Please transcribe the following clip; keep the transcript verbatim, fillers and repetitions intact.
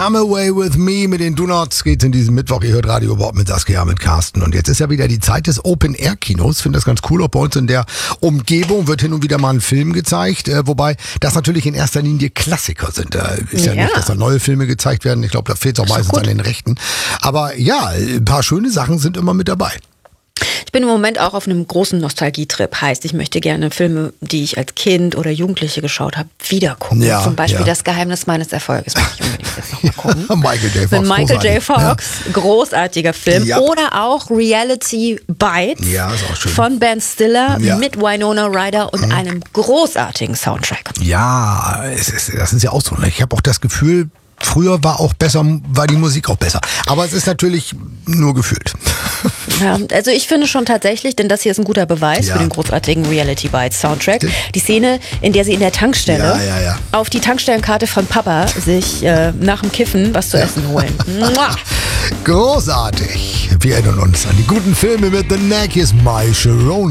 Come Away With Me mit den Donuts geht's in diesem Mittwoch. Ihr hört Radio Bob mit Saskia, mit Carsten. Und jetzt ist ja wieder die Zeit des Open-Air-Kinos. Ich finde das ganz cool. Auch bei uns in der Umgebung wird hin und wieder mal ein Film gezeigt. Äh, wobei das natürlich in erster Linie Klassiker sind. Da ist ja, ja nicht, dass da neue Filme gezeigt werden. Ich glaube, da fehlt es auch meistens an den Rechten. Aber ja, ein paar schöne Sachen sind immer mit dabei. Ich bin im Moment auch auf einem großen Nostalgietrip. Heißt, ich möchte gerne Filme, die ich als Kind oder Jugendliche geschaut habe, wieder gucken. Ja, Zum Beispiel ja. Das Geheimnis meines Erfolges. Möchte ich unbedingt jetzt noch mal gucken. Michael J. Fox. Mit Michael J. Fox. Ja. Großartiger Film. Ja. Oder auch Reality Bites Ja, ist auch schön. von Ben Stiller Ja. mit Winona Ryder und mhm. einem großartigen Soundtrack. Ja, es ist, das ist ja auch so. Ich habe auch das Gefühl, früher war auch besser, war die Musik auch besser. Aber es ist natürlich nur gefühlt. Ja, also ich finde schon tatsächlich, denn das hier ist ein guter Beweis Ja. für den großartigen Reality Bites Soundtrack. Die Szene, in der sie in der Tankstelle Ja, ja, ja. auf die Tankstellenkarte von Papa sich äh, nach dem Kiffen was zu Ja. essen holen. Mua. Großartig. Wir erinnern uns an die guten Filme mit The Knack. Hier ist My Sharona.